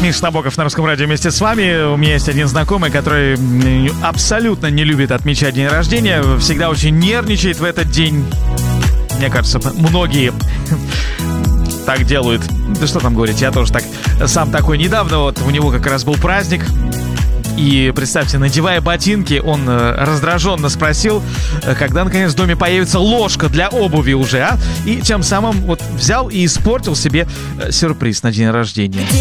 Миша Набоков на Русском радио вместе с вами. У меня есть один знакомый, который абсолютно не любит отмечать день рождения. Всегда очень нервничает в этот день. Мне кажется, многие так делают. Да что там говорить, я тоже так сам такой. Недавно вот у него как раз был праздник. И, представьте, надевая ботинки, он раздраженно спросил, когда, наконец, в доме появится ложка для обуви уже, а? И тем самым вот взял и испортил себе сюрприз на день рождения.